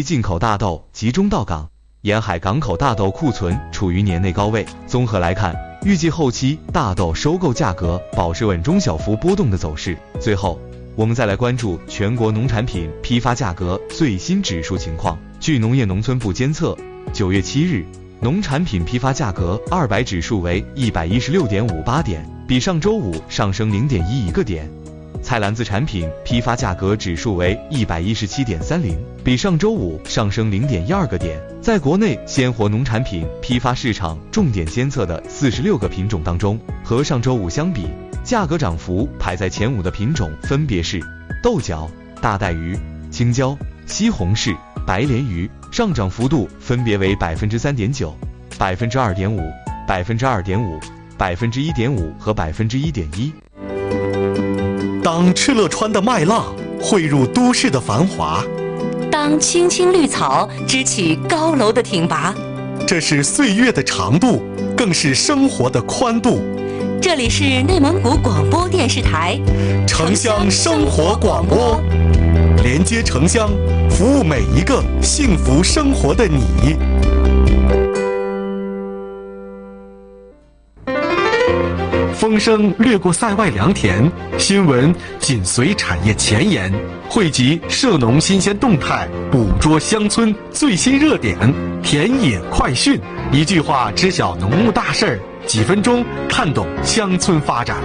进口大豆集中到港，沿海港口大豆库存处于年内高位。综合来看，预计后期大豆收购价格保持稳中小幅波动的走势。最后，我们再来关注全国农产品批发价格最新指数情况。据农业农村部监测，9月7日，农产品批发价格200指数为116.58点，比上周五上升0.11个点。菜篮子产品批发价格指数为117.30，比上周五上升0.12个点。在国内鲜活农产品批发市场重点监测的46个品种当中，和上周五相比，价格涨幅排在前5的品种分别是豆角、大带鱼、青椒、西红柿、白鲢鱼，上涨幅度分别为3.9%、2.5%、2.5%、1.5%和1.1%。 当敕勒川的麦浪汇入都市的繁华， 当青青绿草支起高楼的挺拔， 这是岁月的长度，更是生活的宽度。 这里是内蒙古广播电视台城乡生活广播，连接城乡，服务每一个幸福生活的你。风声掠过塞外良田，新闻紧随产业前沿，汇集涉农新鲜动态，捕捉乡村最新热点，田野快讯，一句话知晓农牧大事儿，几分钟看懂乡村发展。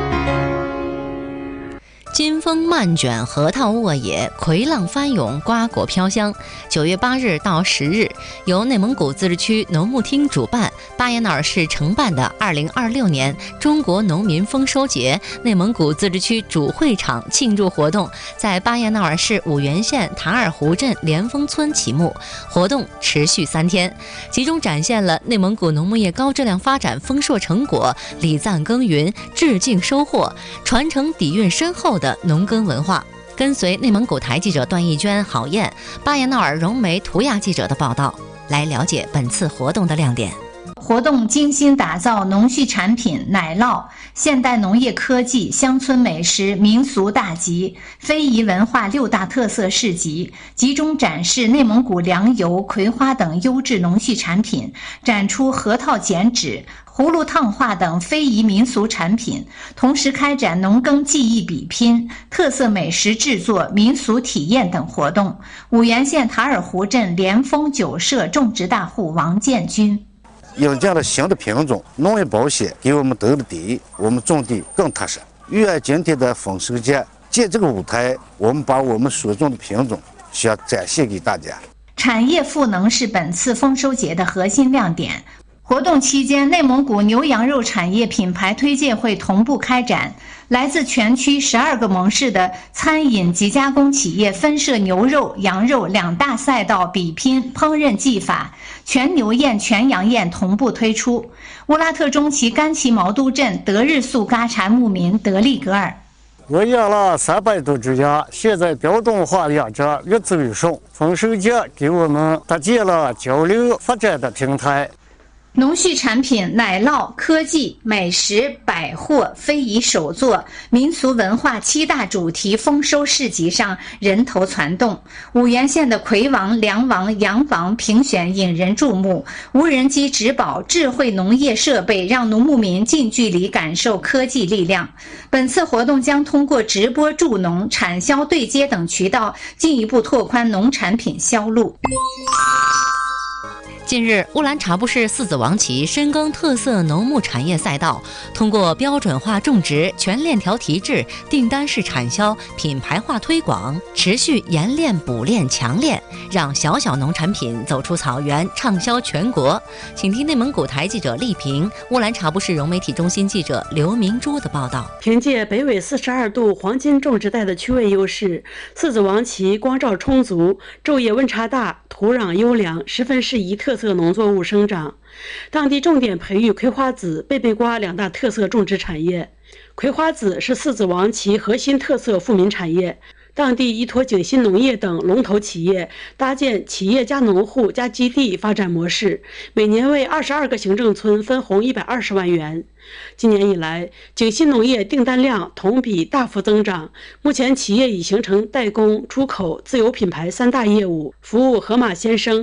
金风漫卷，核桃沃野，葵浪翻涌，瓜果飘香。9月8日到10日，由内蒙古自治区农牧厅主办，巴彦淖尔市承办的2026年中国农民丰收节内蒙古自治区主会场庆祝活动在巴彦淖尔市五原县塔尔湖镇莲峰村启幕。活动持续3天，集中展现了内蒙古农牧业高质量发展丰硕成果，礼赞耕耘，致敬收获，传承底蕴深厚的农耕文化。跟随内蒙古台记者段艺娟、郝燕、巴彦淖尔融媒图亚记者的报道，来了解本次活动的亮点。 活动精心打造农畜产品、奶酪、现代农业科技、乡村美食、民俗大集、非遗文化6大特色市集，集中展示内蒙古粮油、葵花等优质农畜产品，展出核桃剪纸、葫芦烫画等非遗民俗产品，同时开展农耕技艺比拼、特色美食制作、民俗体验等活动。五原县塔尔湖镇莲峰酒社种植大户王建军： 引进了新的品种，农业保险给我们得了地，我们种地更踏实。愿今天的丰收节，借这个舞台，我们把我们所种的品种想展现给大家。 产业赋能是本次丰收节的核心亮点。活动期间，内蒙古牛羊肉产业品牌推介会同步开展，来自全区12个盟市的餐饮及加工企业分设牛肉、羊肉2大赛道比拼烹饪技法，全牛宴、全羊宴同步推出。乌拉特中旗甘旗毛都镇德日素嘎查牧民德利格尔： 我养了300多只鸭，现在标准化养殖越走越顺。丰收节给我们搭建了交流发展的平台。 农畜产品、奶酪、科技、美食、百货、非遗手作、民俗文化7大主题丰收市集上人头攒动。五原县的葵王、粮王、羊王评选引人注目，无人机植保、智慧农业设备让农牧民近距离感受科技力量。本次活动将通过直播助农、产销对接等渠道，进一步拓宽农产品销路。 近日，乌兰察布市四子王旗深耕特色农牧产业赛道，通过标准化种植、全链条提质、订单式产销、品牌化推广，持续研练、补练、强练，让小小农产品走出草原，畅销全国。请听内蒙古台记者丽萍、乌兰察布市融媒体中心记者刘明珠的报道。 凭借北纬42度黄金种植带的区位优势，四子王旗光照充足，昼夜温差大，土壤优良，十分适宜特色农作物生长。当地重点培育葵花籽、贝贝瓜2大特色种植产业。葵花籽是四子王旗核心特色富民产业， 当地依托景新农业等龙头企业，搭建企业加农户加基地发展模式，每年为22个行政村分红120万元。今年以来，景新农业订单量同比大幅增长，目前企业已形成代工、出口、自有品牌3大业务，服务盒马鲜生、